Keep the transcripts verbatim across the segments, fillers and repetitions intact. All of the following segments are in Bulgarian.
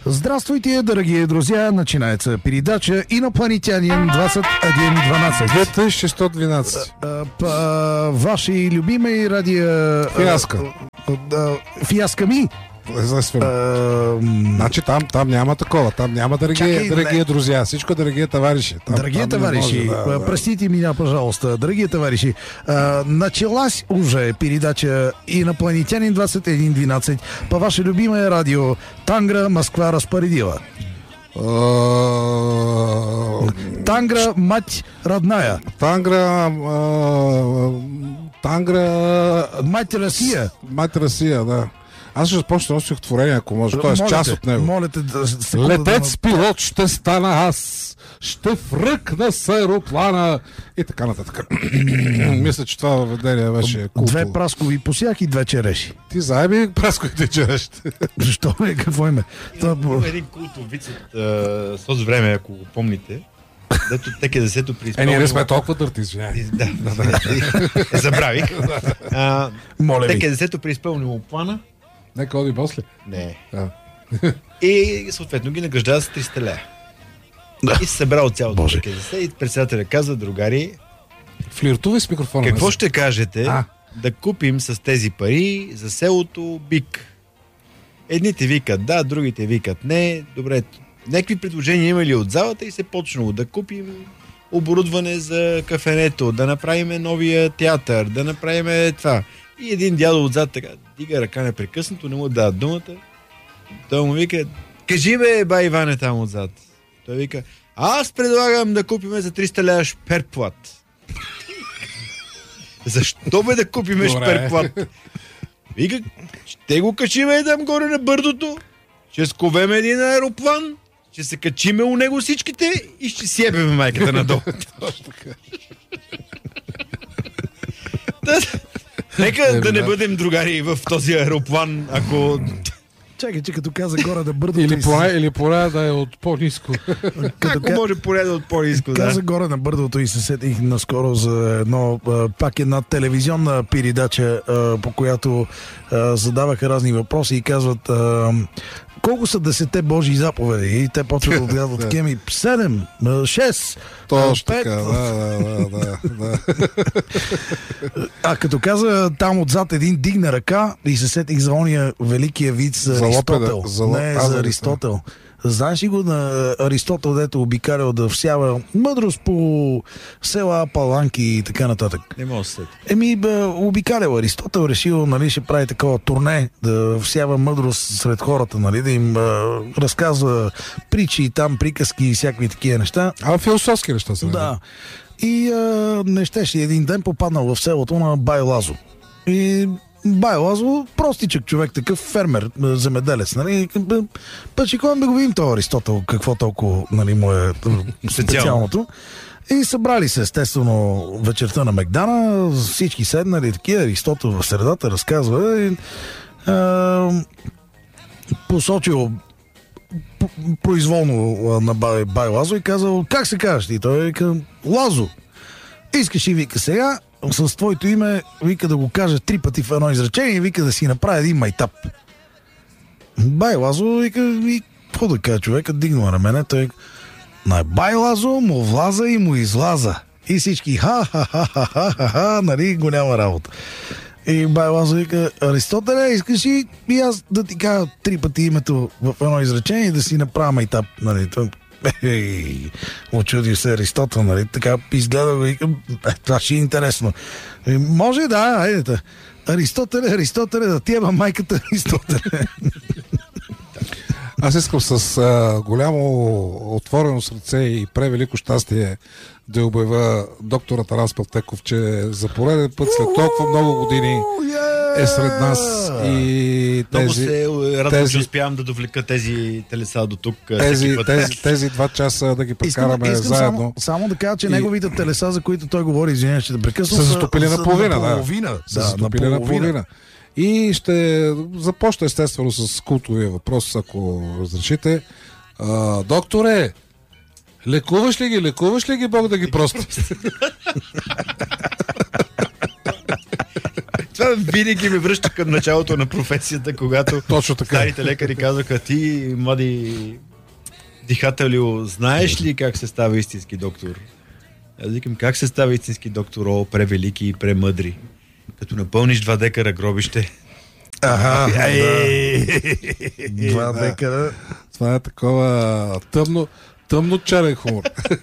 Здравствуйте, дорогие друзья! Начинается передача «Инопланетянин двадцать один двенадцать». две тысячи сто двенадцать. По вашей любимой радио... Фиаско. Фиасками? Значи там, там няма такова, там няма дорогие, Чакай, дорогие не... друзья, всичко дорогие товарищи. Там, дорогие там товарищи, може, да, простите да. меня, пожалуйста, дорогие товарищи, э, началась уже передача «Инопланетянин двадцать один двенадцать» по вашей любимой радио «Тангра, Москва распорядила». Тангра, мать родная. Тангра, Тангра... Мать Россия. Мать Россия, да. Аз ще започна едно стихотворение, ако може. Това е част от него. Молите, да, Летец да... пилот ще стана аз, ще връкна с аероплана и така нататък. Мисля, че това въведение беше култово. Две праскови посяки и две череши. Ти заеби праскови две череши. Защо е? Какво име? Има един култов виц от този време, ако го помните. Дето теке десето при изпълнено... Е, ние не сме толкова дърти, извиняй. Да, забравих. Теке десето при изпълнено плана. Нека оди после? Не. А. И съответно ги награждава с триста лева. Да. И се събрал цялото теке десет и председателя казва: другари, флиртувай с микрофона. Какво ще кажете а? да купим с тези пари за селото бик? Едните викат да, другите викат не. Добре, някакви предложения има ли от залата и се почнало да купим оборудване за кафенето, да направим новия театър, да направим това. И един дядо отзад така дига ръка непрекъснато, не му дава думата. Той му вика: кажи бе, бай Иване там отзад. Той вика: аз предлагам да купим за триста лева шперплат. Защо бе да купим шперплат? Вика: ще го качиме там горе на бърдото, ще сковем един аероплан, ще се качиме у него всичките и ще сиебеме майката надолу. Нека е, да не бъдем другари в този аероплан, ако... Чакай, че като каза горе да бърдото... Или поне, или поне да е от по-ниско. Ако ка... може поне да е от по-ниско, да. Каза горе на бърдото и се сетих наскоро за едно, пак една телевизионна передача, по която задаваха разни въпроси и казват: колко са десете Божии заповеди? И те почват да отгледат такива ми: седем, шест, точно така, да, да, да, да. А като каза там отзад един дигна ръка и се сетих за ония великия вид за Аристотел. За, не, а, за Аристотел. Знаеш ли го на Аристотел, дето обикалял да всява мъдрост по села, паланки и така нататък? Не мога да се сетя. Еми, бе, обикалял Аристотел, решил, нали, ще прави такова турне, да всява мъдрост сред хората, нали, да им а, разказва притчи, там приказки и всякакви такива неща. А, философски неща са. Да. И а, не щеше един ден попаднал в селото на Бай Лазо. И Бай Лазо, простичък човек, такъв фермер, земеделец, нали? Пъчикон да го видим това Аристотел, какво толкова, нали, му е специалното. И събрали се, естествено, вечерта на Мегдана, всички седнали, такива, Аристотел в средата разказва и а, посочил произволно на Бай, Бай Лазо и казал: как се казваш ти? Той вика: Лазо. Искаш и вика сега с твоето име, вика, да го кажа три пъти в едно изречение и вика да си направи един майтап. Бай Лазо вика: и какво да кажа човека, дигнал на мене, той на Бай Лазо му влаза и му излаза. И всички ха-ха-ха-ха-ха-ха, нали, го няма работа. И Бай Лазо вика: Аристотеле, искаш и, и аз да ти кажа три пъти името в едно изречение и да си направя майтап, нали, той... Ей, очуди се Аристотел, нали, така изгледа го и е, това ще е интересно. И, може да, айдете. Аристотеле, Аристотеле, да тиеба майката Аристотеле. Аз искам с а, голямо отворено сърце и превелико щастие да обявя доктор Атанас Павтеков, че за пореден път след толкова много години е сред нас и тези... Много се радвам, тези, че успявам да довлека тези телеса до тук. Тези, тези, тези два часа да ги прекараме искам, искам заедно. Само, само да кажа, че и... неговите телеса, за които той говори, извиня, ще да прекъсвам, са застопили на половина. На половина, да. Са застопили на половина. И ще започна естествено с култовия въпрос, ако разрешите. А, докторе, лекуваш ли ги? Лекуваш ли ги, Бог да ги прости? Това Винаги ме връща към началото на професията, когато Точно така. старите лекари казаха: ти, млади дихателю, знаеш ли как се става истински доктор? Аз викам: как се става истински доктор? О, превелики и премъдри. Като напълниш два декара гробище. Ага, Ей! да. Два Да. декара. Това е такова тъмно, тъмно черен хумор.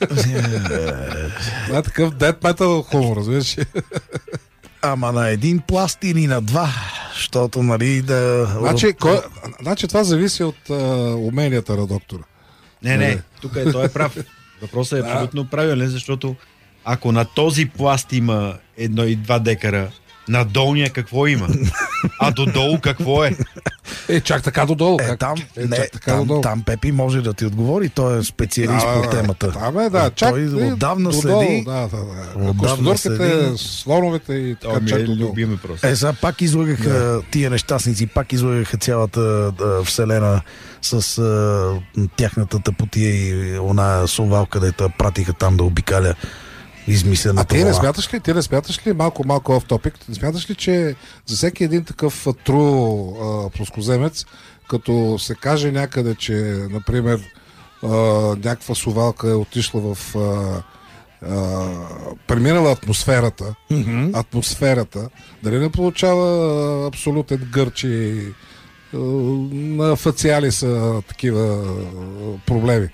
Това е такъв дед метал хумор, разбираш? Ама на един пласт или на два, защото, нали, да... Значи, кой, значи това зависи от а, уменията на доктора. Не, не, тук е, той е прав. Въпросът е абсолютно правилен, защото ако на този пласт има едно и два декара, на долния какво има? А додолу какво е? Е, чак така додолу. Е, как? там, е, не, чак така там, додолу. там Пепи може да ти отговори, той е специалист Да, по темата. Да, бе, да, чак той и отдавна додолу, следи. Да, да, да. Отдавна Костодурките, следи. слоновете и така Това ми чак е додолу. любим въпрос. Е, сега пак излагаха тия нещастници, пак излагаха цялата а, вселена с а, тяхната тъпотия и она совалка, дето я пратиха там да обикаля измислената А ти не вълна. смяташ ли, ти не смяташ ли, малко, малко off topic, не смяташ ли, че за всеки един такъв а, тру а, плоскоземец, като се каже някъде, че, например, а, някаква совалка е отишла в... А, а, преминала атмосферата, Мгм. атмосферата, дали не получава а, абсолютен гърч и а, на фациали са такива а, проблеми.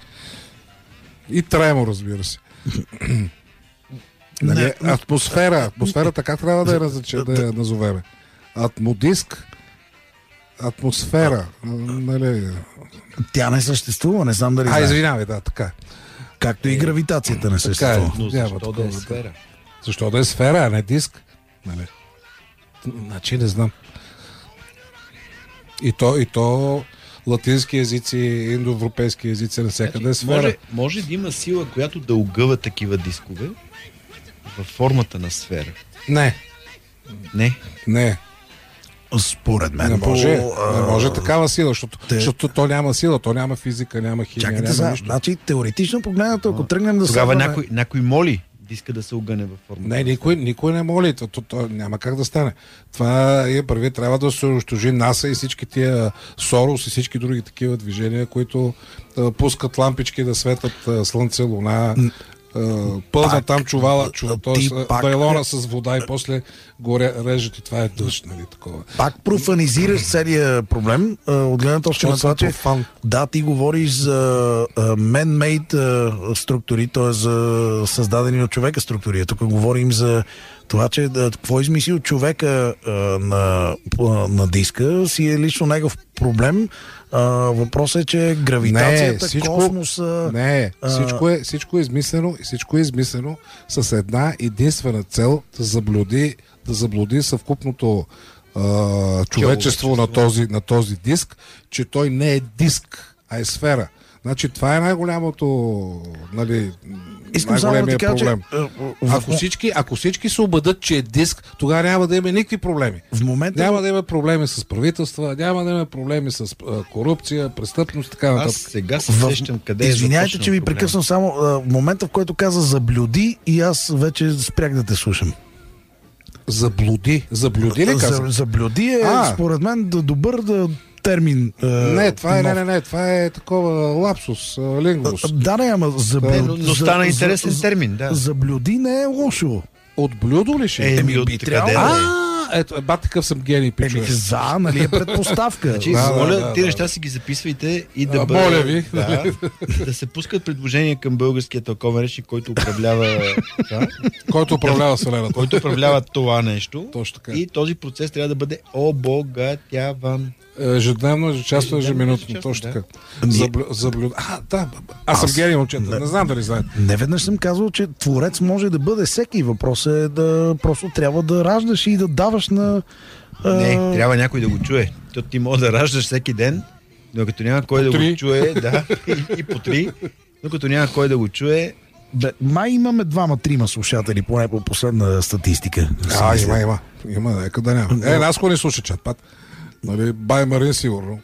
И тремо, разбира се. Нали, Не, атмосфера, атмосферата как трябва да я, различа, да я назовеме? Атмодиск, атмосфера, нали... Тя не съществува, не знам дали А, знаеш. извинявай, да, така. Както и гравитацията не Така е. съществува. Но Няма защо такова, да е да. сфера? Защо да е сфера, а не диск? Нали? Значи не знам. И то, и то латински езици, индоевропейски езици, навсякъде е сфера. Може, може да има сила, която да огъва такива дискове във формата на сфера. Не, Не. не. Според мен. Не може, по, а, не може такава сила, защото, те- защото то няма сила, то няма физика, няма химия, Чакайте няма сега, нищо. значи теоретично погледнато, ако тръгнем да Тогава следваме- някой, някой моли диска да се огъне във формата. Не, никой, никой не моли, то, то, то няма как да стане. Това е първи, трябва да се унищожи НАСА и всички тия Сорос и всички други такива движения, които а, пускат лампички да светят а, слънце, луна, а, пълна Пак, там чувала, а, чува, ти т.е. пак- байлона с вода и после горе режат и това е дъжд, нали, такова. Пак профанизираш целият проблем а, от гледна точка на Защото това, съм че профан. да, ти говориш за а, man-made а, структури, т.е. за създадени от човека структури. Тук говорим за това, че да, какво измислил човека а, на, а, на диска си е лично негов проблем. А, въпросът е, че гравитацията, всичко- космоса... Не, а, всичко е, всичко е измислено, всичко е измислено с една единствена цел да заблуди, да заблуди съвкупното а, човечество на този, на този диск, че той не е диск, а е сфера. Значи това е най-голямото, нали, Искам само да ти най-големия кажа, че проблем. а, в, Ако всички, ако всички се убедат, че е диск, тогава няма да има никакви проблеми. в момента... Няма да има проблеми с правителства, няма да има проблеми с а, корупция, престъпност, така Аз нататък. сега се В- сещам къде е Извинявайте, започнал че ви проблема. прекъсвам само а, в момента, в който каза заблюди и аз вече спрях да те слушам. Заблуди. Заблуди ли каза? За, заблюди е, А. според мен, да, добър да, термин. А, Не, това е, не, нов. не, не, това е такова лапсус, а, лингвус. А, Да, не, ама заблюди. Е, но, но стана интересен термин, да. Заблюди не е лошо. От блюдо ли ще? Е, Еми, от би къде трябвало. да е? А, ето, бат такъв съм гений, пичове. Еми, за, нали е предпоставка. Значи, Да, да, моля, да, тия да, неща да. си ги записвайте и да А, бъдат... моля ви. Да, да се пускат предложения към българския тълковен речник, който управлява да, Който управлява Вселената. който управлява това нещо. Точно така. И този процес трябва да бъде обогатяван. Ежедневно, ежечасно, Ежедневно, ежеминутно. ежечасно, Точно да. така. Ние- Заблю... Заблю... А, да, аз съм Аз- гений, момчета. Не. Не знам дали знаете. Не веднъж съм казал, че творец може да бъде всеки. Въпросът е да просто трябва да раждаш и да даваш на... а, Не, трябва някой да го чуе. То ти може да раждаш всеки ден, но като няма кой да три. го чуе, да, и, и по три, но като няма кой да го чуе, Бе, май имаме двама-трима слушатели, поне по последна статистика. А, има, има. Има, нека да няма. Е, нас кой не слуша чат, пат. Нали, Бай Марин сигурно.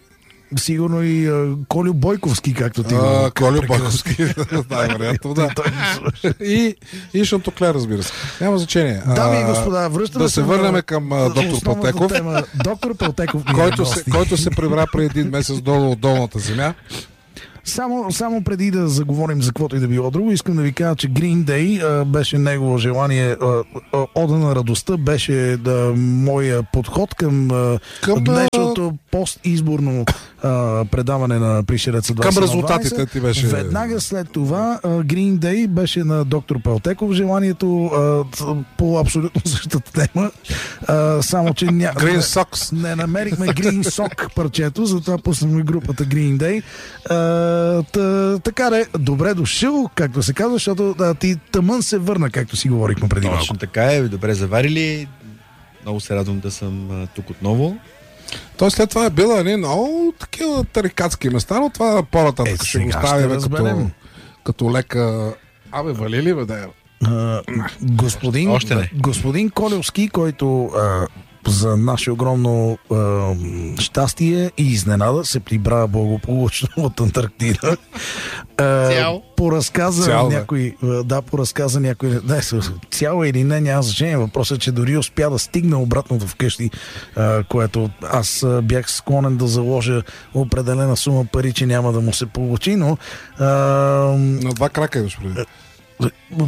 Сигурно и а, Колю Бойковски, както ти А, го Колю прекъсна. Бойковски. Да, вероятно, да. Той ни слуша. И, и Шантоклер, разбира се. Няма значение. Дами и А, господа, връщаме да се на- върнем към а, доктор основната Пълтеков, тема. Доктор Пълтеков ми е който се, гости. който се прибра преди един месец долу от долната земя. Само, само преди да заговорим за каквото и да било друго, искам да ви кажа, че Green Day а, беше негово желание. А, а, Ода на радостта беше да, моя подход към, а, Към, днешното постизборно а, предаване на Пришелеца двайсет Към на резултатите двайсет. ти беше... Веднага след това а, Green Day беше на доктор Пълтеков желанието а, по абсолютно същата тема. А, само, че ня... Green Socks. не намерихме Green Sock парчето, затова пуснахме групата Green Day. А, та, така де, добре дошъл, както се казва, защото да, ти тъмън се върна, както си говорихме преди малко. Точно така е, добре заварили. Много се радвам да съм а, тук отново. Той след това е бил едни много такива тарикатски места, но това по-нататък Е, ще го сега ще оставим като, разберем. като лека... Абе, вали ли бе, да. А, господин, Още не. господин Колевски, който а, за наше огромно а, щастие и изненада се прибра благополучно от Антарктида. А, Цял. Поразказа Цял, да. някой, а, да, поразказа някой, не, цяло или не, няма значение. Въпросът е, че дори успя да стигне обратно вкъщи, а, което аз а, бях склонен да заложа определена сума пари, че няма да му се получи, но а, На два крака имаш преди. М,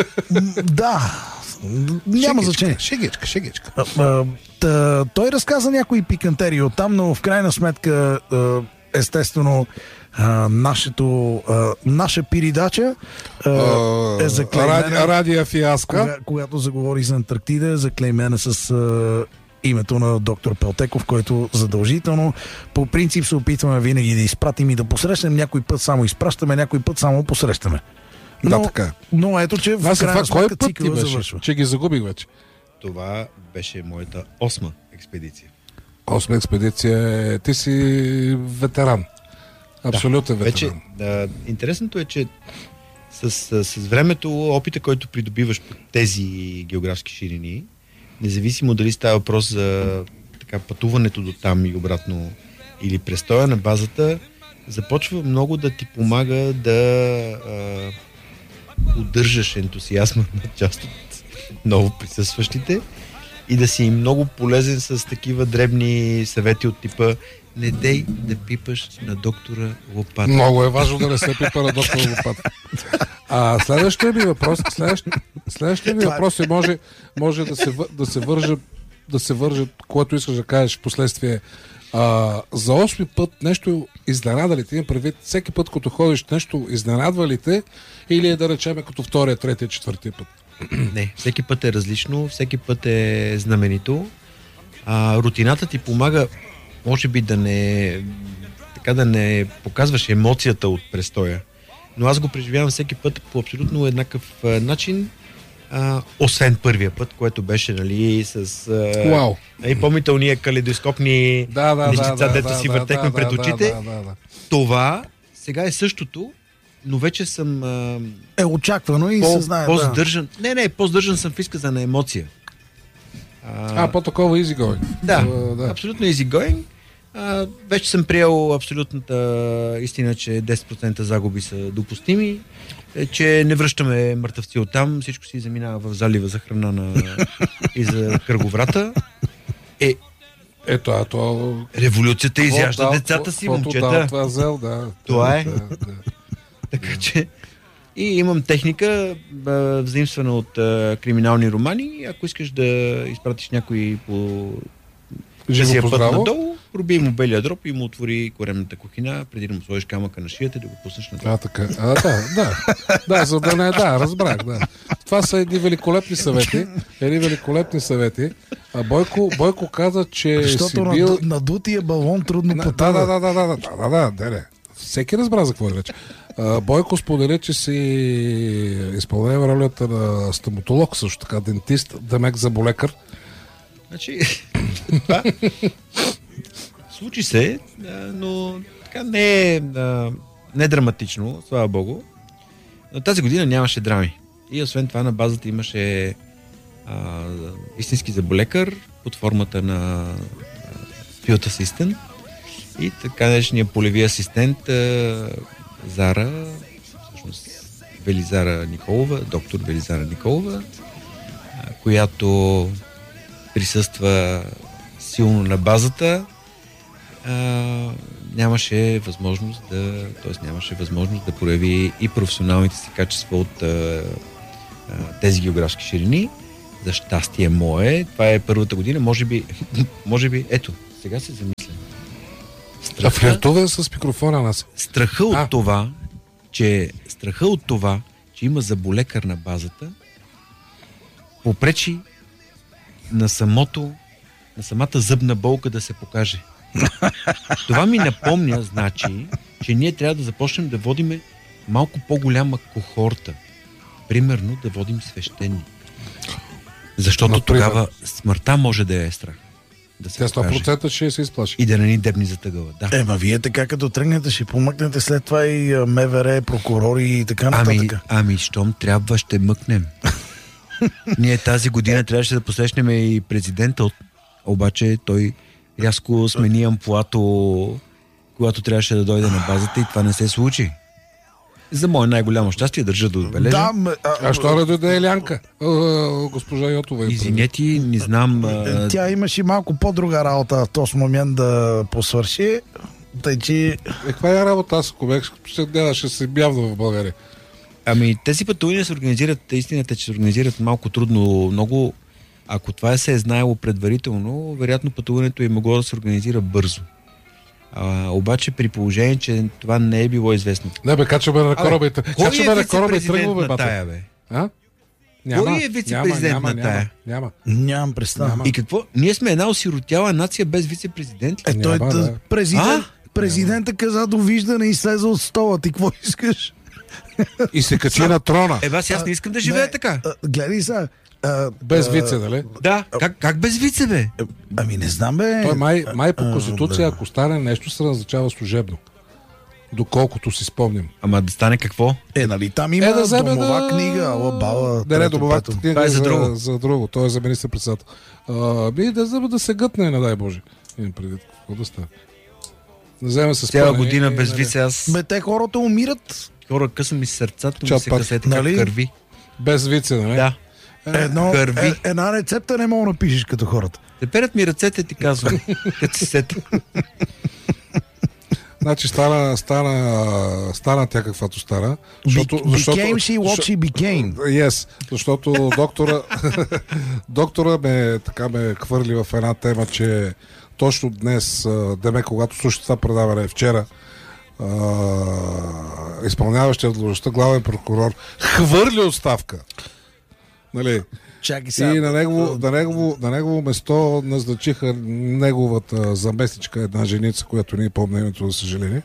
да, няма значение. Шегичка, шегичка. А, а, та, той разказа някои пикантерии оттам, но в крайна сметка, а, естествено, а, нашето, а, наша передача а, е заклеймена, Ради, радия фиаска. кога, когато заговори за Антарктида, е заклеймена с а, името на доктор Пълтеков, който задължително по принцип се опитваме винаги да изпратим и да посрещнем. Някой път само изпращаме, някой път само посрещаме. Да, Но, така. но ето, че в Аз това, крайна кой сметка път ти цикъла беше? завършва. Че ги загубих вече. Това беше моята осма експедиция. Осма експедиция. Ти си ветеран. Абсолютен ветеран. Вече, да, интересното е, че с, с, с времето, опита, който придобиваш по тези географски ширини, независимо дали става въпрос за така, пътуването до там и обратно или престоя на базата, започва много да ти помага да а, удържаш ентусиазма на част от ново присъстващите и да си много полезен с такива дребни съвети от типа не дей да пипаш на доктора лопата. Много е важно да не се пипа на доктор лопата. А следващия ми въпрос, следващ, следващия ми въпрос е може, може да, се, въ- да се върже, да се върже, което искаш да кажеш в последствие. А, за осми път нещо изненада ли те? Имам предвид, всеки път, като ходиш, нещо изненадва ли те или е да речеме като втория, третия, четвъртия път? Не, всеки път е различно, всеки път е знаменито. А, рутината ти помага, може би да не така да не показваш емоцията от престоя. Но аз го преживявам всеки път по абсолютно еднакъв а, начин, а, освен първия път, което беше, нали, с... А, Вау! и помните уния калейдоскопни Да, да, нещица, да, да, дето да, си да, въртехме да, пред да, очите. да, да, да. Това сега е същото, но вече съм а, Е очаквано и по, се знае. Да. по-здържан. Не, не, по-здържан съм в изказа на емоция. А, А, по-такова easy going. да, А, да. абсолютно easy going. А, вече съм приел абсолютната истина, че десет процента загуби са допустими, е, че не връщаме мъртъвци оттам, всичко си заминава в залива за храна на... и за кръговрата. Е, Ето, а то... революцията изяжда Какво дал- децата си, каквото дал, момчета. това взел, да. Това е. Да, да. Така че... И имам техника, а, взаимствана от а, криминални романи. Ако искаш да изпратиш някой по Живо късия по път здраво. надолу, проби му белия дроб и му отвори коремната кухина, преди да му сложиш камъка на шията и да го пуснеш надолу. А, така. А, да, да. Да, за да не, да, разбрах, да. Това са едни великолепни съвети. Едни великолепни съвети. А Бойко, Бойко каза, че си Защото бил... наду, надутия балон трудно Да, потъва. да, да, да, да, да, да, да, да, да. Всеки разбра за какво е реч. А, Бойко сподели, че си изпълнява ролята на стоматолог, също така дентист, демек заболекар. Значи, това случи се, а, но така не е, а, не е драматично, слава богу. Но тази година нямаше драми. И освен това на базата имаше а, истински заболекар под формата на Field Assistant. И така днешния полеви асистент а, Зара, всъщност Велизара Николова, доктор Велизара Николова, а, която присъства силно на базата, а, нямаше възможност да, т.е. нямаше възможност да прояви и професионалните си качества от а, а, тези географски ширини. За щастие мое, това е първата година, може би, може би, ето, сега се замисля. А флиртува с микрофона нас. Страха от а. това, че страха от това, че има заболекар на базата, попречи на самото, на самата зъбна болка да се покаже. Това ми напомня, значи, че ние трябва да започнем да водиме малко по-голяма кохорта. Примерно да водим свещени. Защото Например, тогава смъртта може да е страх. Да се тя сто процента ще се изплаши. и да не ни дебни за тъгъла. Да. Ема вие така като тръгнете, ще помъкнете след това и а, МВР, прокурори и така Ами, нататък. ами, щом трябва, ще мъкнем. Ние тази година трябваше да посрещнем и президента, от... обаче той рязко смени амплуато, когато трябваше да дойде на базата и това не се случи. За мое най-голямо щастие държа да отбележа. Да, м- а, А що не дойде Елянка? А, госпожа Йотова. Извинете, не знам... А... Тя имаше малко по-друга работа в този момент да посвърши. Тъй, че... Е, каква е работа? Аз ако бях, ще гледаше се бявно в България. Ами тези пътувания се организират, истината, че се организират малко трудно, много. Ако това се е знаело предварително, вероятно пътуването е могло да се организира бързо. А, обаче при положение, че това не е било известно. Не бе, качваме на кораба и Кой качваме е на кораба и вице-президент тръгваме, на бате. тая, бе? А? Няма, Кой е вице-президент няма, на няма, тая? Няма. Нямам представа. Няма. И какво? Ние сме една осиротяла нация без вице-президент ли? Е, той Няма, да. да. Президент, А? президента каза довиждане и слезе от стола. Ти какво искаш? И се качи на трона. Е, аз, аз не искам да живея Не, така. а, Гледай сега. а, Без а, вице, нали? Да, как, как без вице, бе? Ами не знам, бе. Той май, май по а, конституция, да. ако стане нещо, се назначава служебно. Доколкото си спомням. Ама да стане какво? Е, нали там има Е, да вземе домова да... книга, ала бала. Да, не, трето, домовата пето. книга Това е за за, друго. за друго. Той е за министър-председател. А, би да, да, да се гътне, не дай Боже. Имам преди какво да стане. Да вземе се Цяла спъне година и, без нали, вице, аз Бе, те хората умират. хора къса ми сърцато, ми Чат се пак, касете нали? как кърви. Без вице, нали? Да. Едно, Кърви. е, една рецепта не мога да напишеш като хората. Те перят ми ръцете, ти казвам. Като се сета. Значи стана, стана, стана тя каквато стана. Защото, Be- became she what she became. Yes, защото доктора, доктора ме, така ме хвърли в една тема, че точно днес, а, деме, когато слушате това предаване вчера, а, изпълняващия длъжността главен прокурор хвърли оставка. Нали? Чакай И на негово, на, негово, на негово место назначиха неговата заместничка, една женица, която не помня името, за съжаление.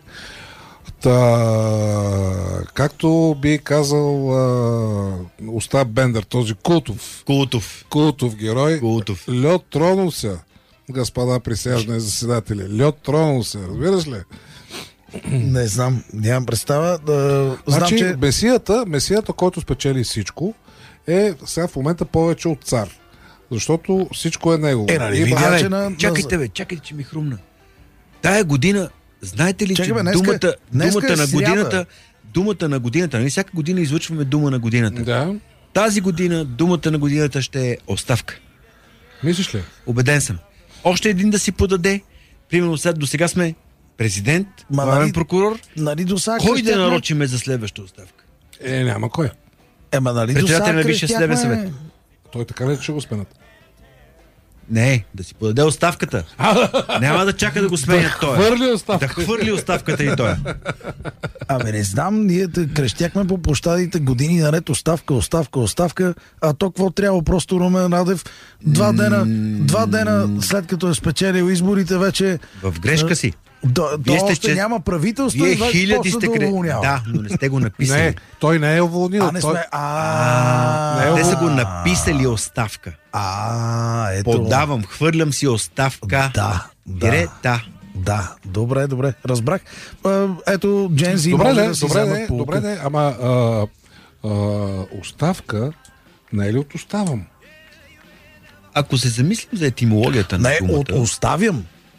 Та, както би казал а, Остап Бендер, този култов, Култов. култов герой, Култов. лед тронул се, господа присяжни заседатели. Лед тронул се, разбираш ли? Не знам, нямам представа. Да, знам, Значи, че... месията, месията, който спечели всичко, е сега в момента повече от цар. Защото всичко е негово. Е, нали, Има- видя, Абе, че на- на- чакайте, бе, чакайте, че ми хрумна. Тая година, знаете ли, Чакай, че бе, днеска- думата, днеска думата е на сряда. годината, думата на годината, нали всяка година излъчваме дума на годината. Да, Тази година думата на годината ще е оставка. мислиш ли? Убеден съм. Още един да си подаде. Примерно след до сега сме президент, Ма, главен нали- прокурор. Нали до сега Кой да крещяхме- нарочиме за следваща оставка? Е, няма кой. Ема нали до Председателя сега на Висшия съдебен крещяхме- съвет. Той така ли ще го спенат? Не, да си подаде оставката. Няма да чака да го сменят той. Хвърли оставка. Да хвърли оставката и той. Абе не знам, ние те крещяхме по площадите години наред оставка, оставка, оставка, а то какво трябва просто Румен Радев два дена, два дена след като е спечелил изборите вече В грешка си. до, до Вие сте, още че- няма правителство Вие и вече хиляди почна сте да кре... уволнява. Да, но не сте го написали. Не, той не е уволнил. А, не той... сме. А, не е Те са уволнил. го написали оставка. А, ето. Подавам, хвърлям си оставка. Да, да. Дирета. Да, добре, добре, разбрах. А, ето, Джензи Добре, може не, да си добре, вземат не, поука. добре, не, ама а, а, оставка не е ли от оставам? Ако се замислим за етимологията на Не, думата, от, оставям.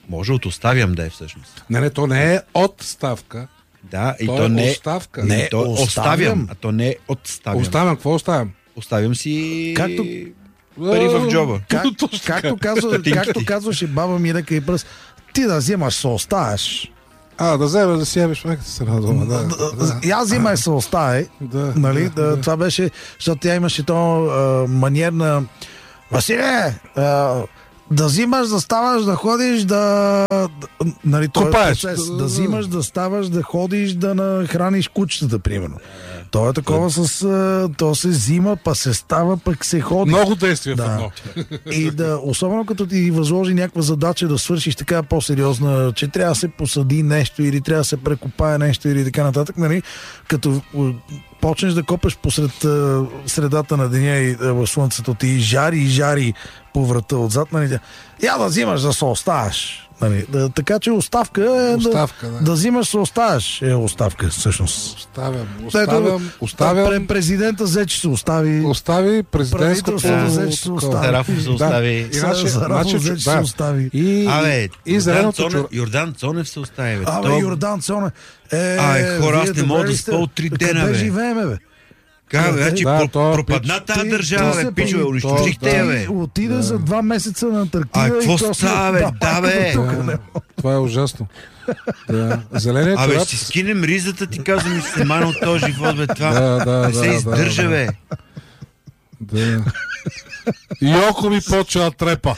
Може от оставям да е всъщност. Не, не, то не е отставка. Да, и то, то е не е... оставка. Не, то оставям. оставям, а то не е отставям. Оставям, какво оставям? Оставям си Както- пари в джоба. Как, Точно така. както, казва, Стотинките. както казваше баба ми, река и пръст, ти да вземаш, се оставяш. А, да вземеш да си ябиш майката се на дома. Да, да. И аз взимай се остави. Да, Нали? да, Да, това беше, защото тя имаше то а, маниер на Василе, а, да взимаш, да ставаш, да ходиш, да... да нали, този Копаеш. процес, да взимаш, да ставаш, да ходиш, да нахраниш кучетата, примерно. То е такова с... а, то се взима, па се става, пък се ходи. Много действия в Да. едно. И да, особено като ти възложи някаква задача да свършиш така по-сериозна, че трябва да се посади нещо или трябва да се прекопае нещо или така нататък, нали? Като м, почнеш да копеш посред а, средата на деня и а, в слънцето ти и жари и жари по врата отзад, нали? Я да взимаш да се оставаш. Нали? Да, така че оставка е Оставка, да, да. да взимаш се оставаш. Е оставка, всъщност. Оставям, Ето, оставям, оставям, пре- президента взе, че се остави. остави президентското... Правителството взе, че се такова. остави. Зарафов се остави. И значи, Зарафов значи, взе, че се да. остави. И, Абе, и Йордан, зеленото Цонев, чур... Йордан Цонев се остави. Бе. Абе, То- Йордан Цонев. Е, Ай, хора, аз вие не мога добре да ли спа сте? от три дена, Къде бе. живееме, бе? Ка, бе, значи, Да, про- то е пропадна пич. тази Ти- държава, ти бе, се пичове, прави- унищожихте я, бе. Ти отида за два месеца на Антарктида. А, и какво то се става, бе? отбапа Да, бе. като тук, не. Това е ужасно. Да. Зеленият Абе, чорап... ще си скинем ризата, ти казвам, и ще се мана от този живот, бе, това. Да, да, не се да, издържа, да, бе. Да. И око ми почва да трепа.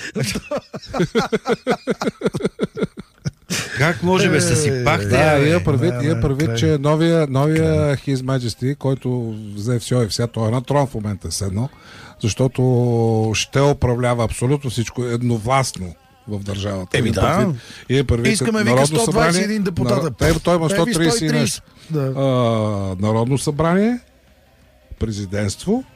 Как може, бе, са си пахте, Да, бе. я предвид, Да, я да, предвид, край. че новия, новия His Majesty, който взе все и вся, той е на трон в момента седно, защото ще управлява абсолютно всичко едновластно в държавата. Еми Има да. предвид- и е предвид Искаме, вика, Народно сто двадесет и един събрание, депутата. нар- Той, той има Еби, сто тридесет и нещо. Да. А, Народно събрание, президентство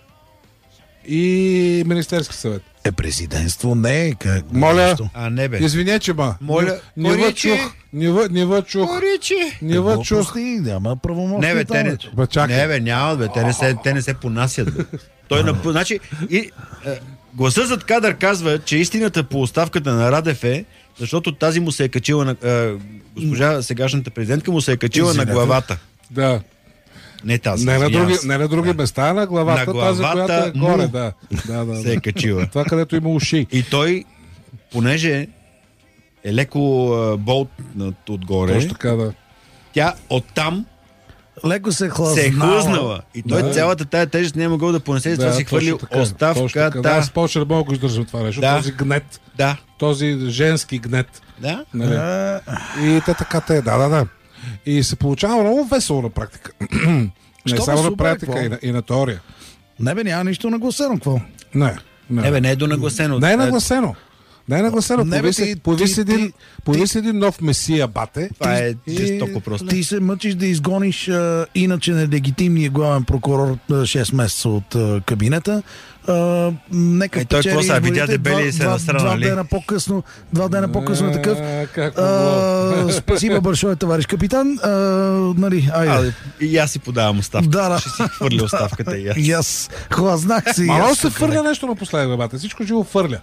и Министерски съвет. Е, президентство не е. Как, Моля. нещо. А, не, бе. Извиня, че ма. Моля, не ви Коричи. чух. Не ви- не ви чух. Коричи. Не ви чух. Глупости, няма правомощия. Не, бе, те не, там, Бе, чакай. не, бе, няма, бе, те не се, те не се понасят, бе. Той на, значи, и, е, гласа зад кадър казва, че истината по оставката на Радев е, защото тази му се е качила на, е, госпожа сегашната президентка му се е качила на Извинете. главата. Да. Не тази. Не на извинявам други, се. не на други места, на главата, На тази, главата която е му горе. Да. Да, да, Се е да. качила. Това, където има уши. И той, понеже е леко а, болт над- отгоре, Точно така, да. тя оттам Леко се хлъзнала. се е хлъзнала. И той Да. цялата тая тежест не е могъл да понесе, затова си хвърли точно така, точно така. Да, оставката. аз повече не мога да го издържам това нещо. Да. Този гнет, Да, този женски гнет. да. Нали? Е, И те така те, да, да, да. И се получава много весело на практика. Не Що само бе, на супер, практика, какво? и на, и на теория. Не, бе, няма нищо нагласено, какво? Не, не. Не, бе, не е донагласено. Не е нагласено. Не е нагласено. Не, бе, Появи се, ти- появи ти- се един, ти- появи ти- се един нов месия, бате. Това е И- жестоко просто. Ти се мъчиш да изгониш а, иначе нелегитимния главен прокурор а, шест месеца от а, кабинета. А, нека Е, той спечели какво са, видя изборите. дебели Два- и се два- насрана, Два нали? дена по-късно, два дена по-късно е такъв. А, как А, спасибо большое, товарищ капитан. А, нали, айде. А, и аз си подавам оставка. Да, да. Ще си хвърля оставката и аз. И аз хлазнах се. и Мало аз. се фърля нещо напоследък, бебата. Всичко живо фърля.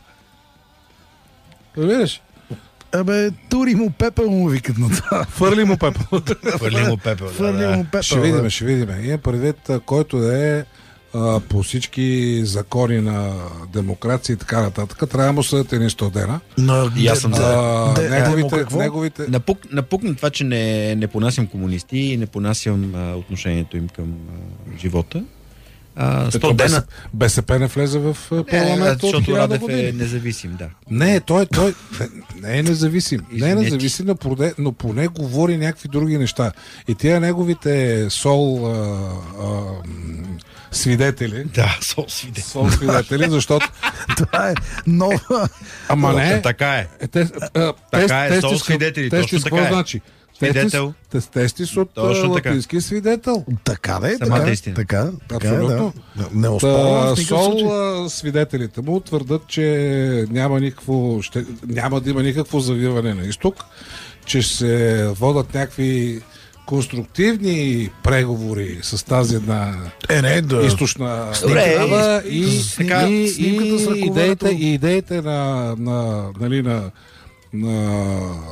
Разбираш? Абе, тури му пепел му викат на това. Фърли му пепел. Хвърли му пепел. Фърли Да, му да. пепел. Ще видим, ще видим. Имам предвид, а, който да е а, по всички закони на демокрация и така нататък. Трябва да му съдят едни сто дена. На, И аз съм де- за. А, де- демо неговите, какво? неговите... Напук, напукна това, че не, не понасям комунисти и не понасям а, отношението им към а, живота. А, сто Ето, дена. БСП не влезе в а, Не, парламента от защото хиляда Радев години. е независим, да. Не, той, той не, не е независим. Не е Извинете. независим, но, проде, но поне говори някакви други неща. И тия неговите сол а, а, м, свидетели, Да, сол свиде. сол свидетели, защото... Това е нова. Ама не, Така е. е, те, а, Така е, тести сол с- свидетели, тести точно с така какво е. значи? Свидетел. Тести, с- тести с от а, Точно така. латински свидетел. Така да е, Самата така, истина. така, така е, да. Абсолютно. Не оспорвам в Та, никакъв случай. сол а, свидетелите му твърдат, че няма, никакво, ще, няма да има никакво завиване на изток, че се водят някакви конструктивни преговори с тази една Е, не, да. източна Добре, държава и- и, така, и, снимката с и ръководето. идеите, и идеите на, на, нали, на на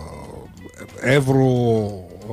евро,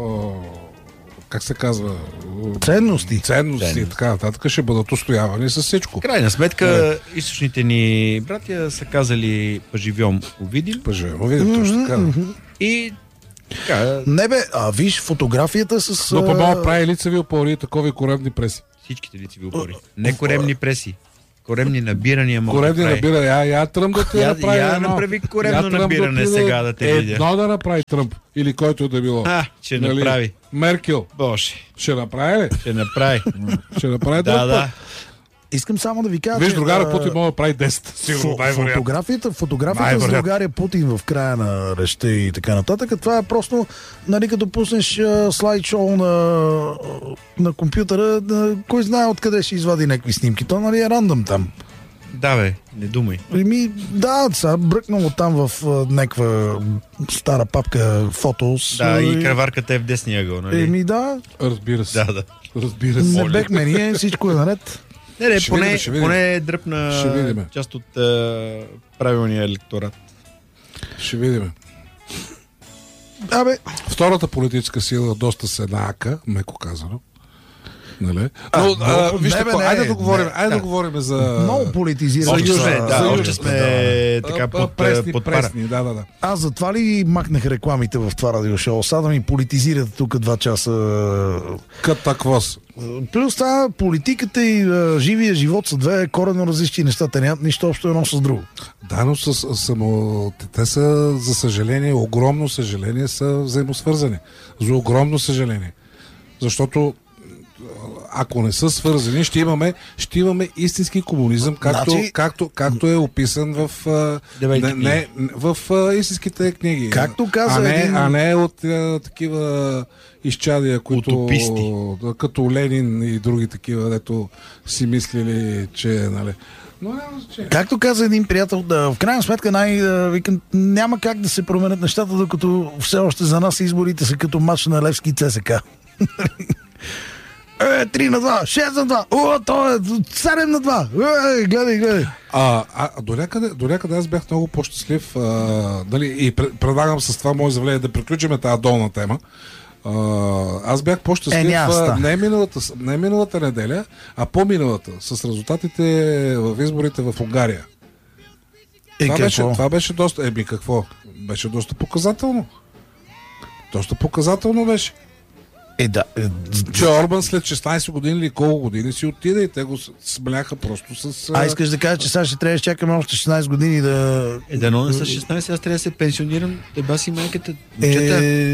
как се казва, Ценности. ценности и така нататък ще бъдат устоявани с всичко. Крайна сметка, източните ни братя са казали поживьом увидим. Поживьом увидим, точно така. И така, Не бе, а виж фотографията с... Но а, по-малко прави лицеви опори и такови коремни преси. всичките лицеви опори. Не коремни преси. Коремни набирания могат Коремни да прави. набира, я, я Тръмп да ти Я- направи я едно. направи коремно Я Тръмп набиране ти сега да те видя. Едно да направи Тръмп или който да било. А, ще направи. Меркел. Боже, Ще направи ли? ще направи. Ще направи Да, друг път. да. Искам само да ви кажа, Виж, че, другара а, Путин може да прави десет. Сигурно, Фо- най-вероятно. Фотографията, фотографията с Най-вероятно. България Путин в края на речта и така нататък, това е просто, нали, като пуснеш а, слайд-шоу на, на компютъра, да, кой знае откъде ще извади някакви снимки. То, нали, е рандъм там. Да, бе, не думай. Еми, да, сега бръкнало там в а, някаква стара папка фотос. Да, и кръварката е в десния ъгъл, нали? Еми, да, Разбира се. Да, да. Разбира се. не бехме ние, всичко е наред. Не, не, Ще поне, видим, ще видим. поне дръпна Ще видим. част от а, правилния електорат. Ще видим. Абе, Втората политическа сила доста се наака, меко казано. Нали? А, Но, а, но- вижте, не, бе, какво, не, айде да говорим, не, айде да да. говорим за... много политизирани. Още Съюз, сме, за- да, Съюз, още сме да. така А, под, пресни, под пара. пресни, да, да, да. Аз затова ли махнах рекламите в това радиошоу? Сега да ми политизирате тук два часа. Катаквос. Плюс това политиката и а, живия живот са две коренно различни неща. Те нямат нищо общо едно с друго. Да, но с, само, те са, за съжаление, огромно съжаление, са взаимосвързани. За огромно съжаление. Защото ако не са свързани, ще имаме, ще имаме истински комунизъм, както, Значи- както, както е описан в, а, Девайки не, не, в а, истинските книги. Както каза а не, един- а не от а, такива изчадия, които Утописти. да, като Ленин и други такива, дето си мислили, че нали. Но няма значение. Както каза един приятел, да, в крайна сметка най, да, викам, няма как да се променят нещата, докато все още за нас изборите са като матч на Левски и ЦСКА. Е, три на два, шест на два, о, то е седем на два, е, гледай, гледай. А, а до, някъде, до някъде аз бях много по-щастлив. А, дали, и пред- предлагам с това мое изявление да приключим тази долна тема. А, аз бях по-щастлив Е, няма ста. а, не, миналата, с- не миналата неделя, а по-миналата, с резултатите в изборите в Унгария. Е, Това беше, какво? това беше доста... Еми какво? Беше доста показателно. Доста показателно беше. Е, да. Е, Че Орбан след шестнайсет години или колко години си отиде и те го с- смляха просто с... а искаш да кажеш, че сега ще трябва да чакаме още шестнайсет години да... Е, дано не са шестнайсет, аз трябва да се пенсионирам. Те баси майката. Момчета, Е,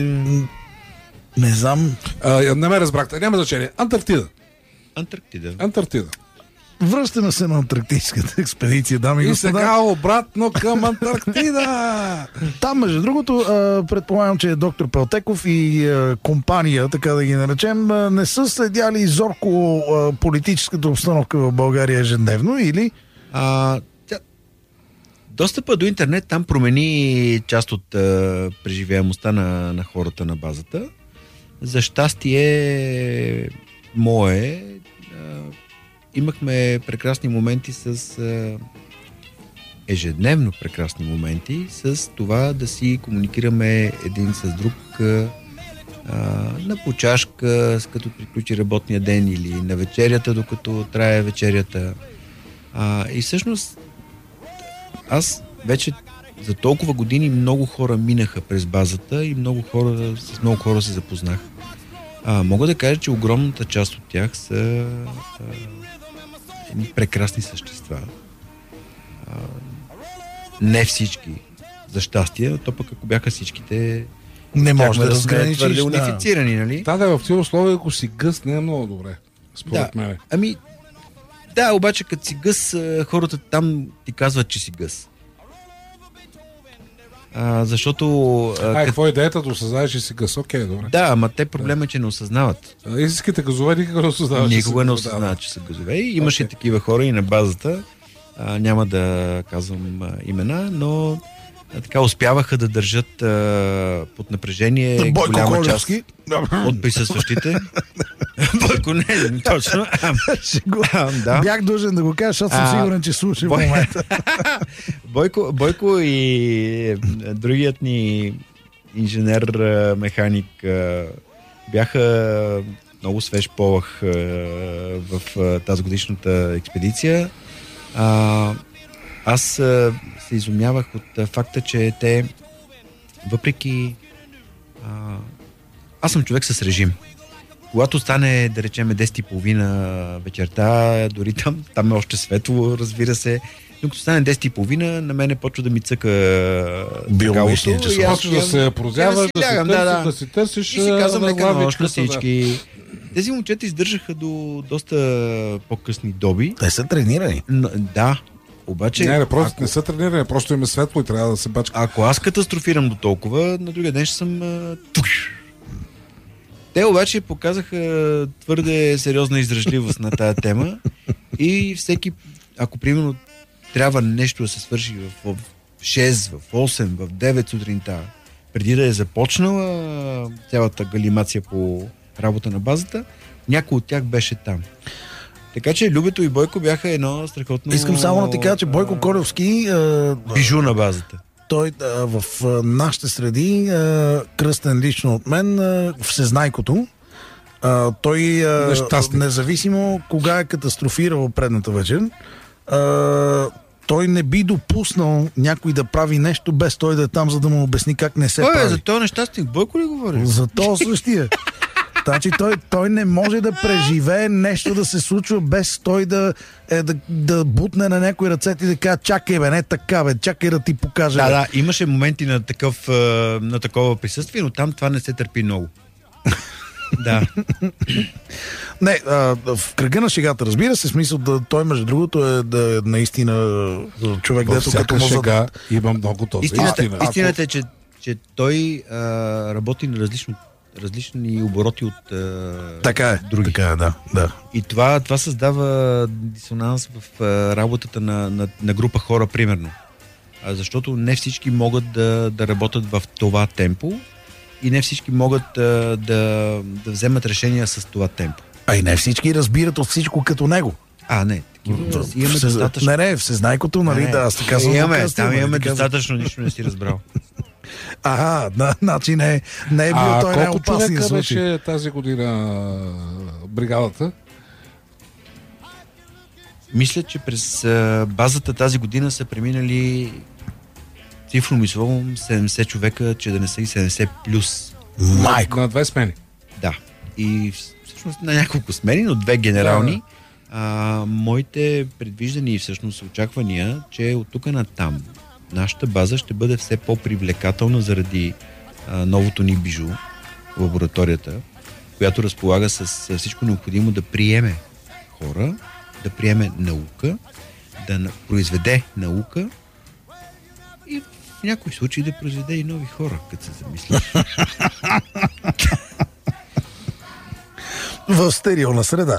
не знам. А, не ме разбрахте. Няма значение. Антарктида. Антарктида. Антарктида. Връщаме се на антарктическата експедиция, дами и И господа. сега обратно към Антарктида. Там, между другото, а, предполагам, че доктор Пелтеков и а, компания, така да ги наречем, а, не са следяли зорко а, политическата обстановка в България ежедневно, или? А, тя... Достъпа до интернет там промени част от а, преживяемостта на, на хората на базата. За щастие мое, а, имахме прекрасни моменти с а, ежедневно прекрасни моменти с това да си комуникираме един с друг а, а, на почашка, с като приключи работния ден или на вечерята, докато трае вечерята. А, и всъщност аз вече за толкова години много хора минаха през базата и много хора, с много хора се запознах. А, мога да кажа, че огромната част от тях са а, едни прекрасни същества. А, не всички, за щастие, то пък ако бяха всичките, Не може щяхме да сме твърде разграничиш. Да. унифицирани, нали? Да, да, в тези условия, ако си гъс, не е много добре. Според Да. мен. Ами, да, обаче като си гъс, а, хората там ти казват, че си гъс. А, защото... А, А, кът... какво е идеята да осъзнаеш, че си гъс? Окей, добре. Да, ама те проблема е, че не осъзнават. А, истинските газове никога не осъзнаваш. че Никога си не гъс. Да, да. осъзнават, че са газове. И имаше Окей. такива хора и на базата. А, няма да казвам а, имена, но а, така успяваха да държат а, под напрежение Бойко голяма част Колевски. от присъстващите. Бойко не, точно. А, Ще го- а, да. Бях дължен да го кажа, защото съм А, сигурен, че слуша в Бой- момента. Бойко, Бойко и другият ни инженер-механик бяха много свеж полах в тази годишната експедиция. Аз се изумявах от факта, че те въпреки... Аз съм човек с режим. Когато стане, да речем, десет и половина вечерта, дори там, там е още светло, разбира се, но като стане десет и половина, на мене почва да ми цъка биологичния часов. Почва да се прозяваш, да, да, да, да. да си търсиш и си казвам, на нека нощ на всички. всички. Тези момчета издържаха до доста по-късни доби. Те са тренирани. Но, да, обаче... Не, не, просто ако, не са тренирани, просто им е светло и трябва да се бачка. Ако аз катастрофирам до толкова, на другия ден ще съм... А, Те обаче показаха твърде сериозна издръжливост на тая тема и всеки, ако примерно трябва нещо да се свърши в шест, в осем, в девет сутринта, преди да е започнала цялата галимация по работа на базата, някой от тях беше там. Така че Любето и Бойко бяха едно страхотно... Искам само да ти кажа, че Бойко Колевски... А... бижу на базата. Той а, в а, нашите среди, а, кръстен лично от мен, а, всезнайкото, а, той а, независимо кога е катастрофирал предната вечер, а, той не би допуснал някой да прави нещо без той да е там, за да му обясни как не се Кой, прави. За този нещастник Бойко ли говори? За то същия. Значи той, той не може да преживее нещо да се случва без той да, е, да, да бутне на някой ръцете и да каже, чакай бе, не така бе, чакай да ти покажа. Да, бе. да, имаше моменти на, такъв, на такова присъствие, но там това не се търпи много. Да. Не, а, в кръга на шегата, разбира се, смисъл да той, между другото, е да е наистина човек, дето като му шега задат. има много този. Истината, Истина. истината е, че, че той а, работи на различно, различни обороти от а, Така е, други. така е, да, да. И това, това създава дисонанс в а, работата на, на, на група хора, примерно. А, защото не всички могат да, да работят в това темпо и не всички могат а, да, да вземат решения с това темпо. А и не всички разбират от всичко като него. А, не. Такива, имаме Все, достатъчно. Не, не, всезнайкото, нали, Не, да, аз така съм имаме, казал, там имаме така съм. достатъчно, нищо не си разбрал. Ага, на, значи не, не е бил А той колко най-опасният човека случай. беше тази година бригадата? Мисля, че през а, базата тази година са преминали цифром и словом седемдесет човека, че да не са и седемдесет плюс. Майко. На две смени. Да. И всъщност на няколко смени, но две генерални. Да. А, моите предвиждания и всъщност очаквания, че от тук на там нашата база ще бъде все по-привлекателна заради а, новото ни бижу, лабораторията, която разполага с, с всичко необходимо да приеме хора, да приеме наука, да на, произведе наука и в някои случаи да произведе и нови хора, като се замислиш. В стерилна среда.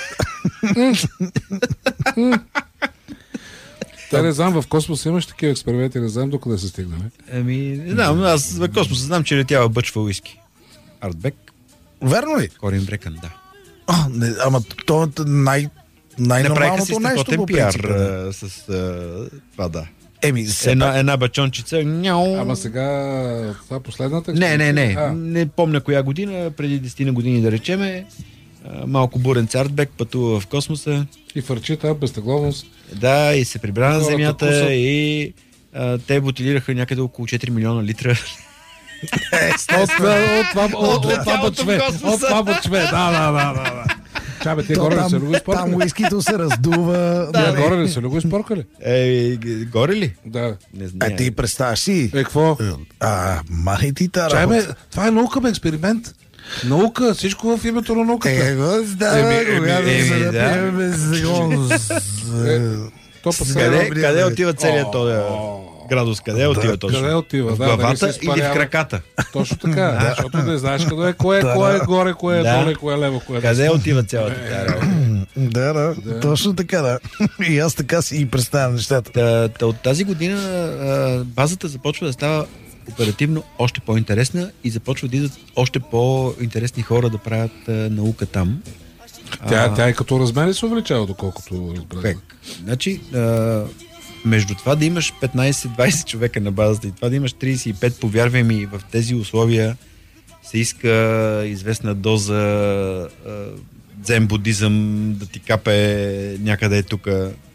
Та не знам, в космоса имаш такива експерименти, не знам докъде се стигнаме. Ами, не знам, аз в космоса знам, че летява бъчва уиски. Артбек, Верно ли? Корин Брекън, да. А, не, ама то е най, Направиха си най-нормалното нещо страхотен по пиар принцип. а, с а, това, да. Еми, все Една, една бачончица. Няу. Ама сега, това последната Не, не, не. А, Не помня коя година, преди десет години да речеме. А, малко бурен Артбек пътува в космоса. и фърчи тази безтегловност. Да, и се прибра на Хората Земята кусат. и а, те бутилираха някъде около четири милиона литра. От, това- от, това- от, от, това цялото бъчве. космоса. От това бъчве. Да, да, да, да, да. Ча, бе, тия То горе ли там, са люго там изпоркали? уискито се раздува. Тия нали? горе ли са люго изпоркали? Е, горе ли? Да. Не знам. Е, ти представяш си. Е, какво? А, май ти та Чай, работа. бе, това е наука, бе, експеримент. Наука, всичко в името на науката. Е, го става, Еми, когато еми, се да. напиеме законно. То пък Къде, Добре, къде бе. отива целият този градус? Къде отива точно? Къде отива? В Да, дали главата се или в изпарява? краката? Точно така, защото не знаеш къде е, кое е, Да, кое е да. горе, кое е Да. доле, кое е лево, кое е Къде десно. отива цялата тази работа? Да, да, точно така, да. И аз така си и представям нещата. Та, та от тази година а, базата започва да става оперативно още по-интересна и започва да идват още по-интересни хора да правят а, наука там. Тя, А, тя и като размери се увеличава, доколкото разбрах. Пек. Значи, а, между това да имаш петнайсет-двайсет човека на базата и това да имаш трийсет и пет, повярвай ми, в тези условия се иска известна доза а, дзен будизъм да ти капе някъде тук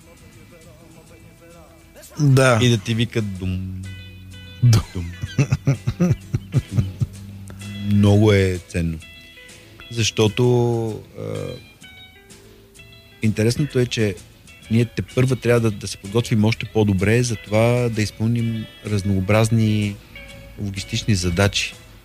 Да. и да ти викат дум. Дум. дум. дум. Много е ценно. Защото а, интересното е, че ние те първа трябва да, да се подготвим още по-добре за това да изпълним разнообразни логистични задачи.